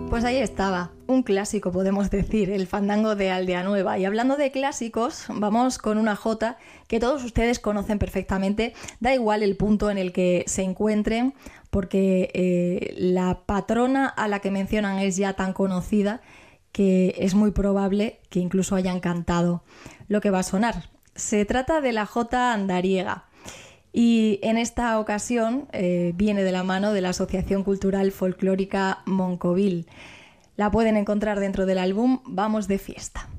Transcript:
Pues ahí estaba, un clásico podemos decir, el fandango de Aldea Nueva. Y hablando de clásicos, vamos con una jota que todos ustedes conocen perfectamente, da igual el punto en el que se encuentren, porque la patrona a la que mencionan es ya tan conocida que es muy probable que incluso hayan cantado lo que va a sonar. Se trata de la jota andariega. Y en esta ocasión viene de la mano de la Asociación Cultural Folclórica Moncovil. La pueden encontrar dentro del álbum Vamos de Fiesta.